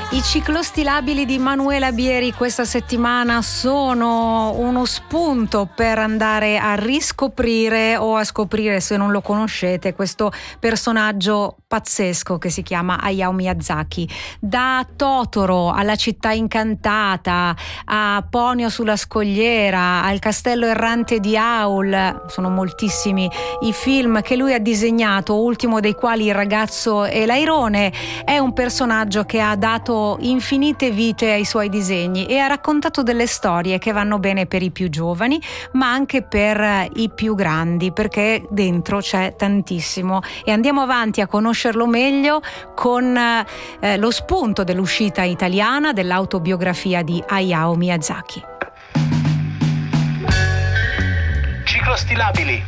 I ciclosti labili di Manuela Bieri questa settimana sono uno spunto per andare a riscoprire o a scoprire, se non lo conoscete, questo personaggio pazzesco che si chiama Hayao Miyazaki. Da Totoro alla Città incantata, a Ponyo sulla scogliera, al Castello errante di Howl, sono moltissimi i film che lui ha disegnato, ultimo dei quali Il ragazzo e l'airone. È un personaggio che ha dato infinite vite ai suoi disegni e ha raccontato delle storie che vanno bene per i più giovani ma anche per i più grandi, perché dentro c'è tantissimo, e andiamo avanti a conoscerlo meglio con lo spunto dell'uscita italiana dell'autobiografia di Hayao Miyazaki. Ciclosti labili.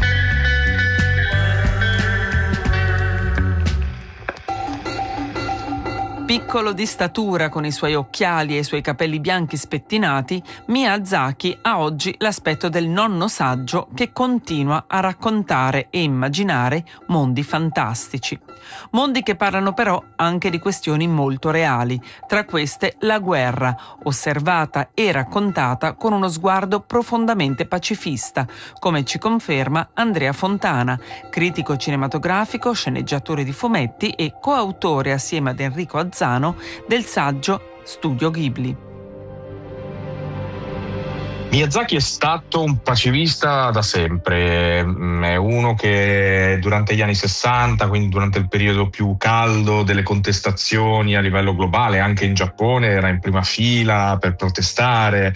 Piccolo di statura, con i suoi occhiali e i suoi capelli bianchi spettinati, Miyazaki ha oggi l'aspetto del nonno saggio che continua a raccontare e immaginare mondi fantastici. Mondi che parlano però anche di questioni molto reali, tra queste la guerra, osservata e raccontata con uno sguardo profondamente pacifista, come ci conferma Andrea Fontana, critico cinematografico, sceneggiatore di fumetti e coautore assieme ad Enrico Azzano del saggio Studio Ghibli. Miyazaki è stato un pacifista da sempre, è uno che durante gli anni 60, quindi durante il periodo più caldo delle contestazioni a livello globale, anche in Giappone, era in prima fila per protestare,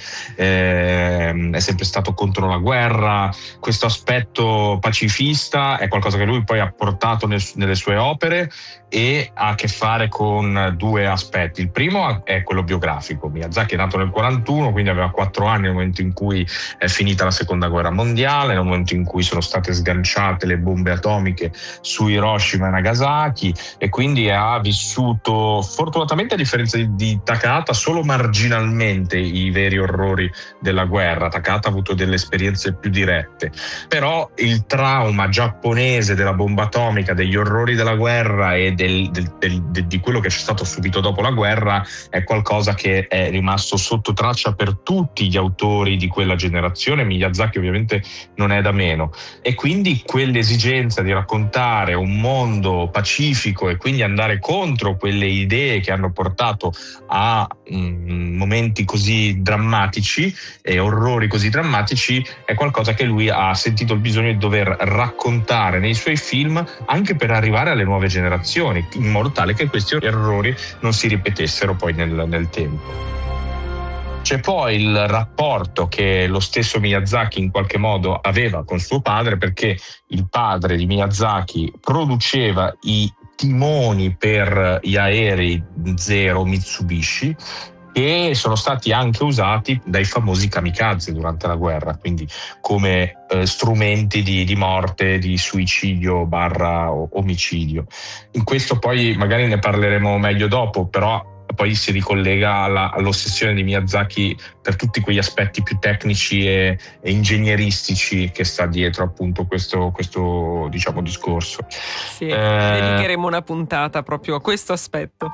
è sempre stato contro la guerra. Questo aspetto pacifista è qualcosa che lui poi ha portato nelle sue opere e ha a che fare con due aspetti. Il primo è quello biografico. Miyazaki è nato nel 41, quindi aveva 4 anni nel momento in cui è finita la seconda guerra mondiale, nel momento in cui sono state sganciate le bombe atomiche su Hiroshima e Nagasaki, e quindi ha vissuto, fortunatamente a differenza di Takahata, solo marginalmente i veri orrori della guerra. Takahata ha avuto delle esperienze più dirette, però il trauma giapponese della bomba atomica, degli orrori della guerra e di quello che c'è stato subito dopo la guerra è qualcosa che è rimasto sotto traccia per tutti gli autori di quella generazione. Miyazaki ovviamente non è da meno, e quindi quell'esigenza di raccontare un mondo pacifico e quindi andare contro quelle idee che hanno portato a momenti così drammatici e orrori così drammatici è qualcosa che lui ha sentito il bisogno di dover raccontare nei suoi film, anche per arrivare alle nuove generazioni, in modo tale che questi errori non si ripetessero poi nel tempo. C'è poi il rapporto che lo stesso Miyazaki in qualche modo aveva con suo padre, perché il padre di Miyazaki produceva i timoni per gli aerei Zero Mitsubishi, che sono stati anche usati dai famosi kamikaze durante la guerra, quindi come strumenti di morte, di suicidio / omicidio. In questo poi magari ne parleremo meglio dopo, però poi si ricollega all'ossessione di Miyazaki per tutti quegli aspetti più tecnici e ingegneristici che sta dietro appunto questo diciamo discorso. Sì, dedicheremo una puntata proprio a questo aspetto.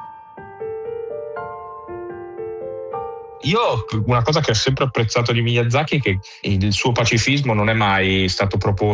Io una cosa che ho sempre apprezzato di Miyazaki è che il suo pacifismo non è mai stato proposto